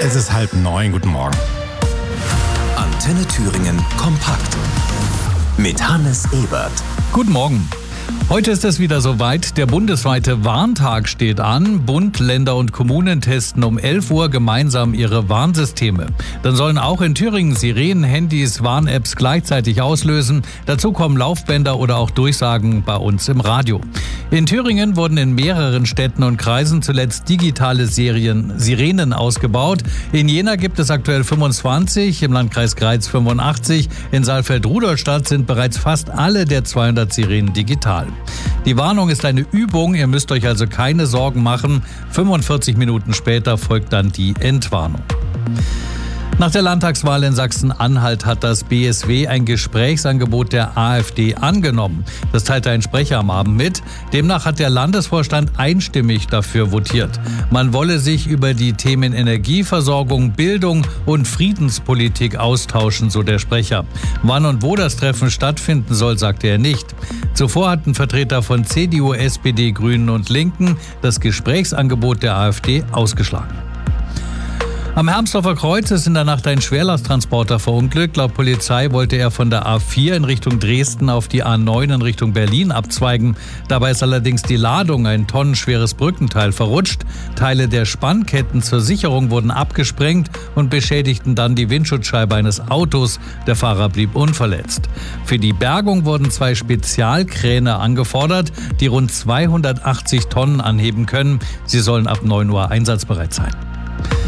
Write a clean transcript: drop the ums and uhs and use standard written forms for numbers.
Es ist 8:30. Guten Morgen. Antenne Thüringen kompakt mit Hannes Ebert. Guten Morgen. Heute ist es wieder soweit. Der bundesweite Warntag steht an. Bund, Länder und Kommunen testen um 11 Uhr gemeinsam ihre Warnsysteme. Dann sollen auch in Thüringen Sirenen, Handys, Warn-Apps gleichzeitig auslösen. Dazu kommen Laufbänder oder auch Durchsagen bei uns im Radio. In Thüringen wurden in mehreren Städten und Kreisen zuletzt digitale Sirenen ausgebaut. In Jena gibt es aktuell 25, im Landkreis Greiz 85. In Saalfeld-Rudolstadt sind bereits fast alle der 200 Sirenen digital. Die Warnung ist eine Übung, ihr müsst euch also keine Sorgen machen. 45 Minuten später folgt dann die Entwarnung. Nach der Landtagswahl in Sachsen-Anhalt hat das BSW ein Gesprächsangebot der AfD angenommen. Das teilte ein Sprecher am Abend mit. Demnach hat der Landesvorstand einstimmig dafür votiert. Man wolle sich über die Themen Energieversorgung, Bildung und Friedenspolitik austauschen, so der Sprecher. Wann und wo das Treffen stattfinden soll, sagte er nicht. Zuvor hatten Vertreter von CDU, SPD, Grünen und Linken das Gesprächsangebot der AfD ausgeschlagen. Am Hermsdorfer Kreuz ist in der Nacht ein Schwerlasttransporter verunglückt. Laut Polizei wollte er von der A4 in Richtung Dresden auf die A9 in Richtung Berlin abzweigen. Dabei ist allerdings die Ladung, ein tonnenschweres Brückenteil, verrutscht. Teile der Spannketten zur Sicherung wurden abgesprengt und beschädigten dann die Windschutzscheibe eines Autos. Der Fahrer blieb unverletzt. Für die Bergung wurden 2 Spezialkräne angefordert, die rund 280 Tonnen anheben können. Sie sollen ab 9 Uhr einsatzbereit sein.